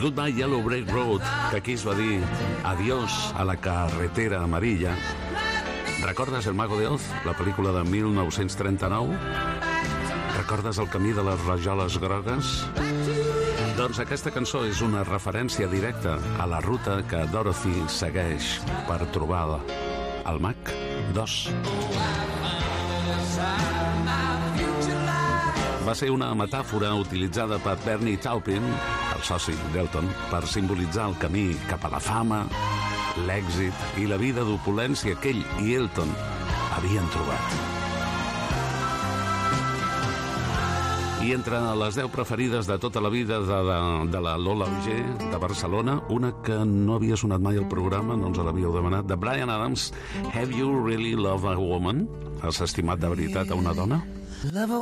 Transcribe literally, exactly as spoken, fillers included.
Goodbye Yellow Brick Road, que aquí es va dir adiós a la carretera amarilla. Recordes El Mago de Oz, la pel·lícula de mil nou-cents trenta-nou? Recordes El camí de les rajoles grogues? Doncs aquesta cançó és una referència directa a la ruta que Dorothy segueix per trobar el mag d'Oz. Va ser una metàfora utilitzada per Bernie Taupin, el soci d'Elton, per simbolitzar el camí cap a la fama, l'èxit i la vida d'opulència que ell i Elton havien trobat. I entre les deu preferides de tota la vida de, de, de la Lola Viger de Barcelona, una que no havia sonat mai al programa, no ens l'havíeu demanat, de Bryan Adams, Have You Really Loved a Woman? Has estimat de veritat a una dona? Love a